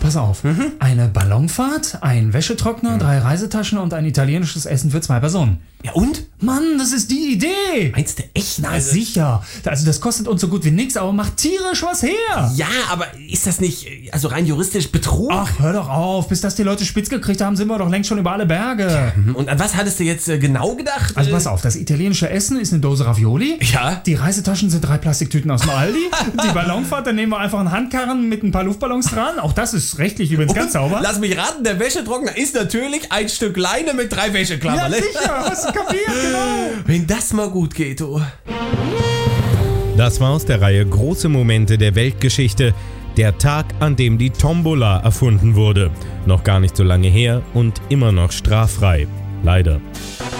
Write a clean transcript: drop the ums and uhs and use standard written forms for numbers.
pass auf. Eine Ballonfahrt, ein Wäschetrockner, 3 Reisetaschen und ein italienisches Essen für 2 Personen. Ja und? Mann, das ist die Idee. Meinst du echt? Na sicher. Also das kostet uns so gut wie nix, aber macht tierisch was her. Ja, aber ist das nicht, also rein juristisch Betrug? Ach, hör doch auf. Bis das die Leute spitz gekriegt haben, sind wir doch längst schon über alle Berge. Und an was hattest du jetzt genau gedacht? Also pass auf, das italienische Essen ist eine Dose Ravioli. Ja. Die Reisetaschen sind 3 Plastiktüten aus dem Aldi. Die Ballonfahrt, da nehmen wir einfach einen Handkarren mit ein paar Luftballons dran. Auch das ist rechtlich übrigens ganz sauber. Lass mich raten, der Wäschetrockner ist natürlich ein Stück Leine mit 3 Wäscheklammern. Ja, sicher. Hast du kapiert, genau. Wenn das mal gut geht, du. Das war aus der Reihe Große Momente der Weltgeschichte. Der Tag, an dem die Tombola erfunden wurde. Noch gar nicht so lange her und immer noch straffrei. Leider.